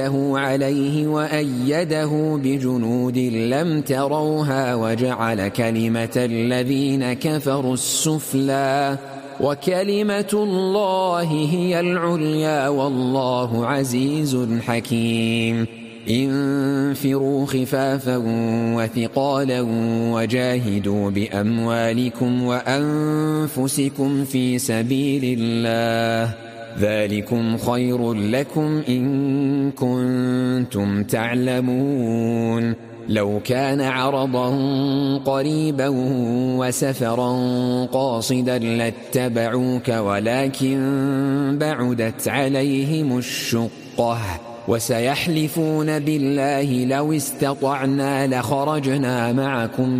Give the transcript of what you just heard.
عليه وأيده بجنود لم تروها وجعل كلمة الذين كفروا السفلى وكلمة الله هي العليا والله عزيز حكيم. انفروا خفافا وثقالا وجاهدوا بأموالكم وأنفسكم في سبيل الله ذلكم خير لكم إن كنتم تعلمون. لو كان عرضا قريبا وسفرا قاصدا لاتبعوك ولكن بعدت عليهم الشقة وسيحلفون بالله لو استطعنا لخرجنا معكم